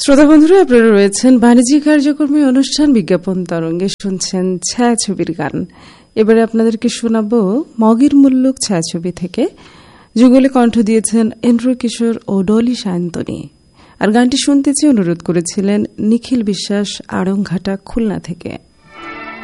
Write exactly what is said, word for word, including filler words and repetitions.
শ্রোতা বন্ধুরা, আপনারা রয়েছেন বাণিজ্যিক কার্যক্রমী অনুষ্ঠান বিজ্ঞাপন তরঙ্গে, শুনছেন ছায়াছবির গান। এবারে আপনাদেরকে শোনাবো মগের মুল্লুক ছায়াছবি থেকে। যুগলে কণ্ঠ দিয়েছেন এন্ড্রু কিশোর ও ডলি সায়ন্তনী। আর গানটি শুনতে চেয়ে অনুরোধ করেছিলেন নিখিল বিশ্বাস, আড়ংঘাটা, খুলনা থেকে।